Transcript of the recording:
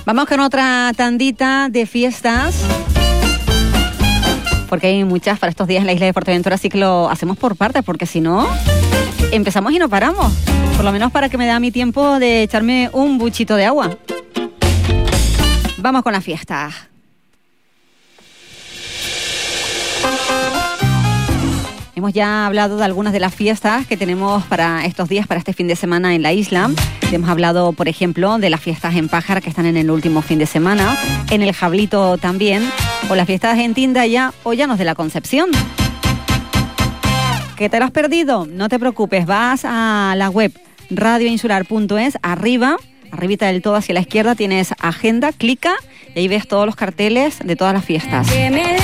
Vamos con otra tandita de fiestas, porque hay muchas para estos días en la isla de Fuerteventura, así que lo hacemos por partes, porque si no, empezamos y no paramos. Por lo menos para que me da mi tiempo de echarme un buchito de agua. Vamos con la fiesta. Hemos ya hablado de algunas de las fiestas que tenemos para estos días, para este fin de semana en la isla. Hemos hablado, por ejemplo, de las fiestas en Pájara que están en el último fin de semana, en el Jablito también, o las fiestas en Tindaya o Llanos de la Concepción. ¿Que te lo has perdido? No te preocupes, vas a la web radioinsular.es, arribita del todo hacia la izquierda tienes agenda, clica y ahí ves todos los carteles de todas las fiestas.